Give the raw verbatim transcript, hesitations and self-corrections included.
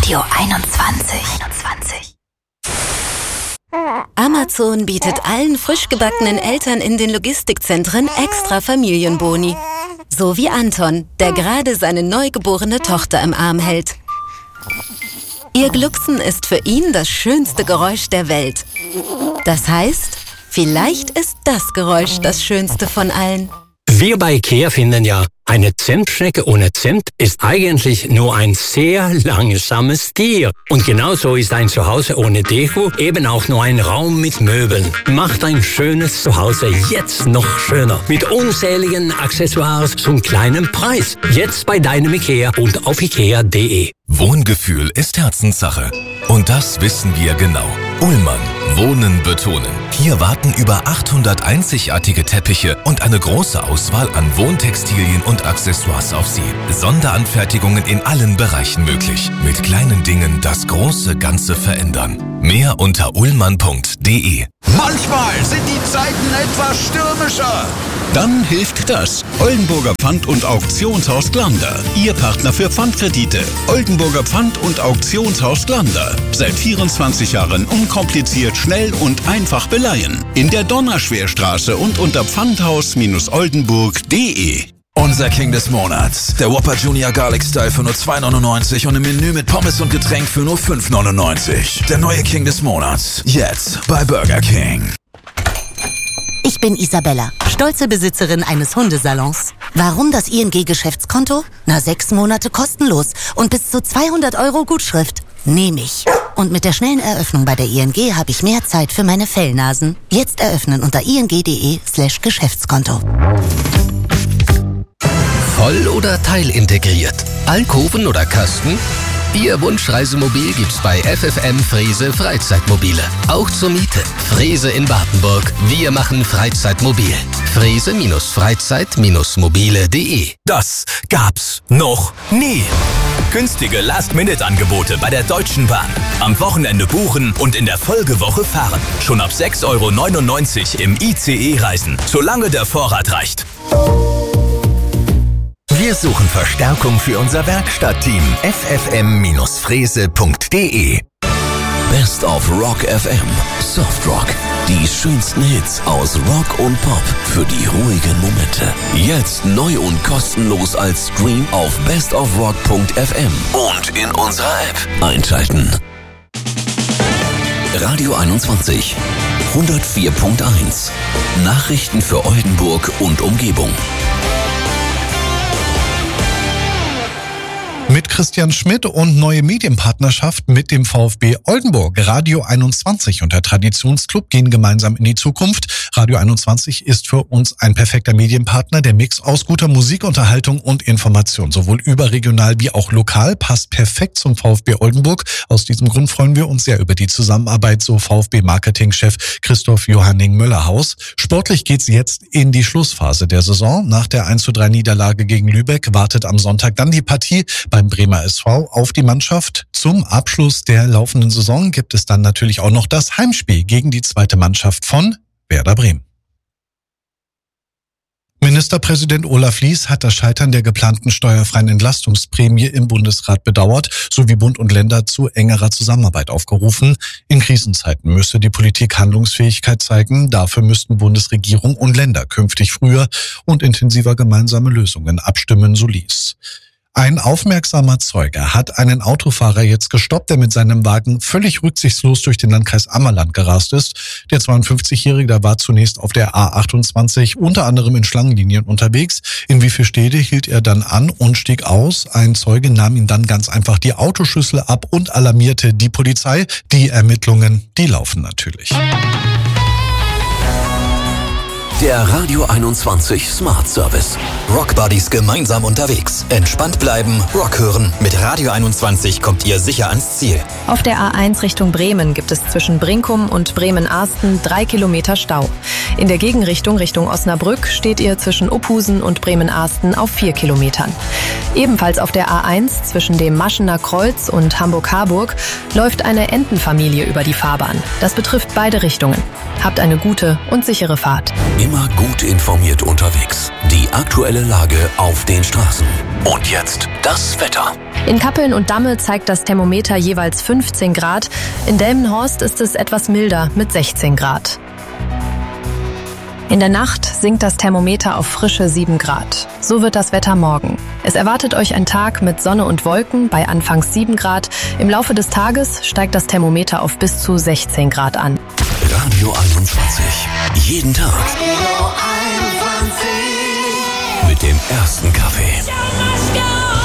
Radio einundzwanzig. einundzwanzig. Amazon bietet allen frisch gebackenen Eltern in den Logistikzentren extra Familienboni. So wie Anton, der gerade seine neugeborene Tochter im Arm hält. Ihr Glucksen ist für ihn das schönste Geräusch der Welt. Das heißt, vielleicht ist das Geräusch das schönste von allen. Wir bei IKEA finden ja, eine Zentschnecke ohne Zimt ist eigentlich nur ein sehr langsames Tier. Und genauso ist ein Zuhause ohne Deko eben auch nur ein Raum mit Möbeln. Macht ein schönes Zuhause jetzt noch schöner. Mit unzähligen Accessoires zum kleinen Preis. Jetzt bei deinem IKEA und auf ikea punkt de. Wohngefühl ist Herzenssache. Und das wissen wir genau. Ullmann. Wohnen betonen. Hier warten über achthundert einzigartige Teppiche und eine große Auswahl an Wohntextilien und Accessoires auf Sie. Sonderanfertigungen in allen Bereichen möglich. Mit kleinen Dingen das große Ganze verändern. Mehr unter ullmann punkt de. Manchmal sind die Zeiten etwas stürmischer. Dann hilft das. Oldenburger Pfand- und Auktionshaus Glander. Ihr Partner für Pfandkredite. Oldenburger Pfand- und Auktionshaus Glander. Seit vierundzwanzig Jahren unkompliziert, schnell und einfach beleihen. In der Donnerschwerstraße und unter pfandhaus oldenburg punkt de. Unser King des Monats. Der Whopper Junior Garlic Style für nur zwei neunundneunzig und im Menü mit Pommes und Getränk für nur fünf neunundneunzig. Der neue King des Monats. Jetzt bei Burger King. Ich bin Isabella, stolze Besitzerin eines Hundesalons. Warum das I N G-Geschäftskonto? Na, sechs Monate kostenlos und bis zu zweihundert Euro Gutschrift. Nehme ich. Und mit der schnellen Eröffnung bei der I N G habe ich mehr Zeit für meine Fellnasen. Jetzt eröffnen unter ing punkt de slash Geschäftskonto. Voll- oder teilintegriert? Alkoven oder Kasten? Ihr Wunschreisemobil gibt's bei F F M Frese Freizeitmobile. Auch zur Miete. Frese in Wartenburg. Wir machen Freizeitmobil. Frese-Freizeit-Mobile punkt de. Das gab's noch nie. Günstige Last-Minute-Angebote bei der Deutschen Bahn. Am Wochenende buchen und in der Folgewoche fahren. Schon ab sechs Euro neunundneunzig im I C E reisen, solange der Vorrat reicht. Wir suchen Verstärkung für unser Werkstattteam. f f m Frese punkt de. Best of Rock F M. Soft Rock. Die schönsten Hits aus Rock und Pop für die ruhigen Momente. Jetzt neu und kostenlos als Stream auf best of rock punkt f m und in unserer App. Einschalten. Radio einundzwanzig. hundertvier Punkt eins. Nachrichten für Oldenburg und Umgebung. Mit Christian Schmidt und neue Medienpartnerschaft mit dem VfB Oldenburg. Radio einundzwanzig und der Traditionsclub gehen gemeinsam in die Zukunft. Radio einundzwanzig ist für uns ein perfekter Medienpartner. Der Mix aus guter Musik, Unterhaltung und Information, sowohl überregional wie auch lokal, passt perfekt zum VfB Oldenburg. Aus diesem Grund freuen wir uns sehr über die Zusammenarbeit, so VfB-Marketingchef Christoph Johanning-Möllerhaus. Sportlich geht's jetzt in die Schlussphase der Saison. Nach der eins zu drei Niederlage gegen Lübeck wartet am Sonntag dann die Partie beim Bremer S V auf die Mannschaft. Zum Abschluss der laufenden Saison gibt es dann natürlich auch noch das Heimspiel gegen die zweite Mannschaft von Werder Bremen. Ministerpräsident Olaf Lies hat das Scheitern der geplanten steuerfreien Entlastungsprämie im Bundesrat bedauert, sowie Bund und Länder zu engerer Zusammenarbeit aufgerufen. In Krisenzeiten müsse die Politik Handlungsfähigkeit zeigen. Dafür müssten Bundesregierung und Länder künftig früher und intensiver gemeinsame Lösungen abstimmen, so Lies. Ein aufmerksamer Zeuge hat einen Autofahrer jetzt gestoppt, der mit seinem Wagen völlig rücksichtslos durch den Landkreis Ammerland gerast ist. Der zweiundfünfzigjährige war zunächst auf der A achtundzwanzig unter anderem in Schlangenlinien unterwegs. In Wievielstede hielt er dann an und stieg aus. Ein Zeuge nahm ihm dann ganz einfach die Autoschlüssel ab und alarmierte die Polizei. Die Ermittlungen, die laufen natürlich. Der Radio einundzwanzig Smart Service. Rock Buddies gemeinsam unterwegs. Entspannt bleiben, Rock hören. Mit Radio einundzwanzig kommt ihr sicher ans Ziel. Auf der A eins Richtung Bremen gibt es zwischen Brinkum und Bremen-Arsten drei Kilometer Stau. In der Gegenrichtung Richtung Osnabrück steht ihr zwischen Uphusen und Bremen-Arsten auf vier Kilometern. Ebenfalls auf der A eins zwischen dem Maschener Kreuz und Hamburg-Harburg läuft eine Entenfamilie über die Fahrbahn. Das betrifft beide Richtungen. Habt eine gute und sichere Fahrt. Im immer gut informiert unterwegs. Die aktuelle Lage auf den Straßen. Und jetzt das Wetter. In Kappeln und Damme zeigt das Thermometer jeweils fünfzehn Grad. In Delmenhorst ist es etwas milder mit sechzehn Grad. In der Nacht sinkt das Thermometer auf frische sieben Grad. So wird das Wetter morgen. Es erwartet euch ein Tag mit Sonne und Wolken bei anfangs sieben Grad. Im Laufe des Tages steigt das Thermometer auf bis zu sechzehn Grad an. Radio einundzwanzig. Jeden Tag. Mit dem ersten Kaffee.